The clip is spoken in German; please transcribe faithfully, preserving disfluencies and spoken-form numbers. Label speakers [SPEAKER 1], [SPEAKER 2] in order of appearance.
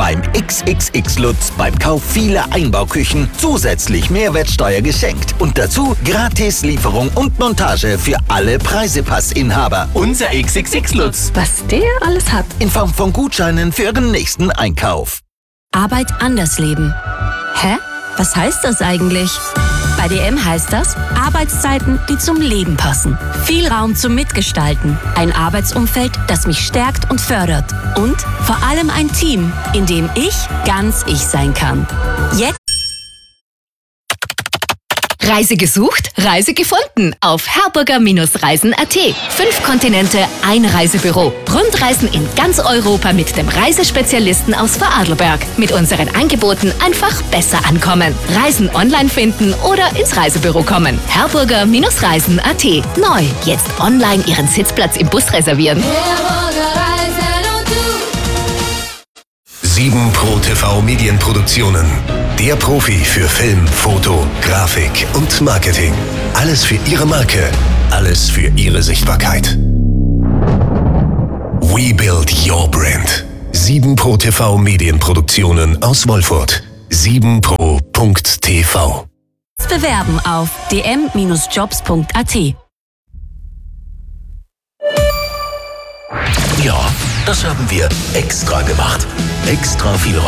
[SPEAKER 1] beim X X X Lutz beim Kauf vieler Einbauküchen zusätzlich Mehrwertsteuer geschenkt. Und dazu gratis Lieferung und Montage für alle Preisepassinhaber.
[SPEAKER 2] Unser X X X Lutz.
[SPEAKER 3] Was der alles hat.
[SPEAKER 1] In Form von Gutscheinen für Ihren nächsten Einkauf.
[SPEAKER 4] Arbeit anders leben. Hä? Was heißt das eigentlich? Bei D M heißt das Arbeitszeiten, die zum Leben passen. Viel Raum zum Mitgestalten. Ein Arbeitsumfeld, das mich stärkt und fördert. Und vor allem ein Team, in dem ich ganz ich sein kann. Jetzt
[SPEAKER 5] Reise gesucht, Reise gefunden auf herburger Reisen punkt at. Fünf Kontinente, ein Reisebüro. Rundreisen in ganz Europa mit dem Reisespezialisten aus Vorarlberg. Mit unseren Angeboten einfach besser ankommen. Reisen online finden oder ins Reisebüro kommen. herburger Reisen punkt at. Neu, jetzt online Ihren Sitzplatz im Bus reservieren.
[SPEAKER 6] sieben Pro T V Medienproduktionen. Der Profi für Film, Foto, Grafik und Marketing. Alles für Ihre Marke, alles für Ihre Sichtbarkeit. We build your brand. sieben Pro T V Medienproduktionen aus Wolfurt. sieben pro punkt t v.
[SPEAKER 4] bewerben auf d m Bindestrich jobs punkt at.
[SPEAKER 1] Ja, das haben wir extra gemacht. Extra viel